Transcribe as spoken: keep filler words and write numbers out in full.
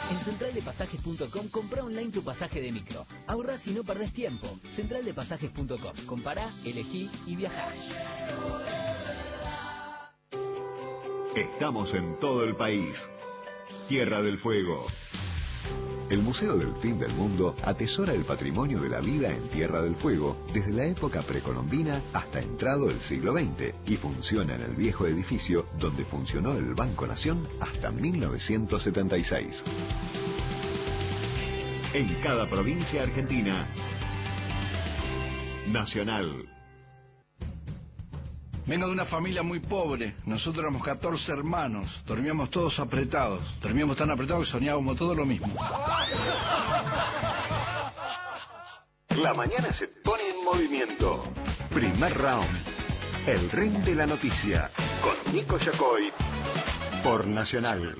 En central de pasajes punto com comprá online tu pasaje de micro. Ahorrás y no perdés tiempo. central de pasajes punto com. Compará, elegí y viajá. Estamos en todo el país. Tierra del Fuego. El Museo del Fin del Mundo atesora el patrimonio de la vida en Tierra del Fuego desde la época precolombina hasta entrado el siglo veinte y funciona en el viejo edificio donde funcionó el Banco Nación hasta mil novecientos setenta y seis. En cada provincia argentina. Nacional. Vengo de una familia muy pobre. Nosotros éramos catorce hermanos. Dormíamos todos apretados. Dormíamos tan apretados que soñábamos todo lo mismo. La mañana se pone en movimiento. Primer round. El ring de la noticia. Con Nico Yacoy. Por Nacional.